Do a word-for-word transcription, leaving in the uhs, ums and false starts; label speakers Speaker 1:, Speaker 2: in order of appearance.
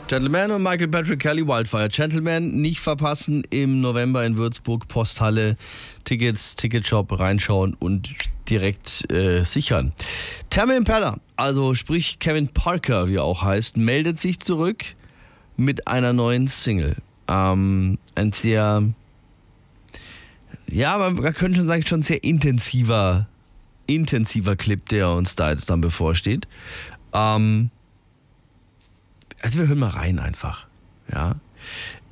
Speaker 1: Gentleman und Michael Patrick Kelly, Wildfire. Gentleman nicht verpassen im November in Würzburg, Posthalle, Tickets, Ticketshop reinschauen und direkt äh, sichern. Tame Impala, also sprich Kevin Parker, wie er auch heißt, meldet sich zurück mit einer neuen Single. Ähm, ein sehr, ja, man könnte schon sagen, schon sehr intensiver, intensiver Clip, der uns da jetzt dann bevorsteht. Ähm, Also wir hören mal rein einfach. Ja.